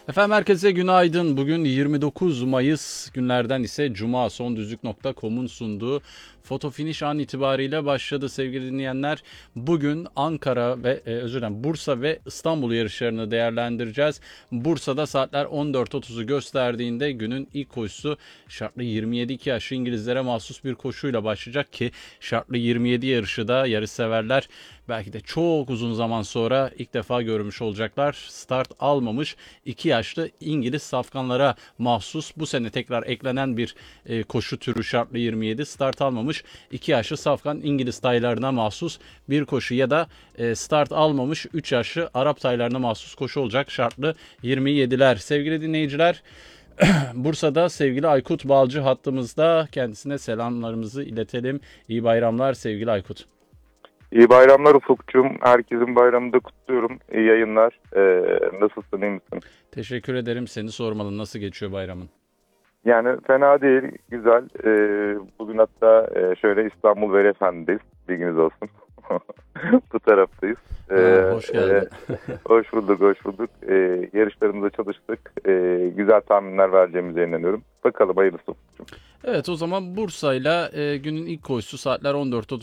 Efendim herkese günaydın. Bugün 29 Mayıs, günlerden ise Cuma. Sondüzlük.com'un sunduğu Foto Finish an itibariyle başladı sevgili dinleyenler. Bugün Ankara ve Bursa ve İstanbul yarışlarını değerlendireceğiz. Bursa'da saatler 14.30'u gösterdiğinde günün ilk koşusu şartlı 27 yaş İngilizlere mahsus bir koşuyla başlayacak ki şartlı 27 yarışı da yarışseverler belki de çok uzun zaman sonra ilk defa görmüş olacaklar. Start almamış 2 yaşlı İngiliz safkanlara mahsus bu sene tekrar eklenen bir koşu türü şartlı 27. Start almamış 2 yaşlı safkan İngiliz taylarına mahsus bir koşu ya da start almamış 3 yaşlı Arap taylarına mahsus koşu olacak şartlı 27'ler. Sevgili dinleyiciler, Bursa'da sevgili Aykut Balcı hattımızda, kendisine selamlarımızı iletelim. İyi bayramlar sevgili Aykut. İyi bayramlar Ufukcuğum. Herkesin bayramını da kutluyorum. İyi yayınlar. Nasılsın, iyi misin? Teşekkür ederim. Seni sormalı. Nasıl geçiyor bayramın? Yani fena değil, güzel. Bugün hatta şöyle İstanbul Veliefendi'deyiz. Bilginiz olsun. Bu taraftayız. Hoş geldin. Hoş bulduk, hoş bulduk. Yarışlarımıza çalıştık. Güzel tahminler vereceğimize inanıyorum. Bakalım hayırlısı Ufukcuğum. Evet, o zaman Bursa'yla günün ilk koşusu saatler 14.30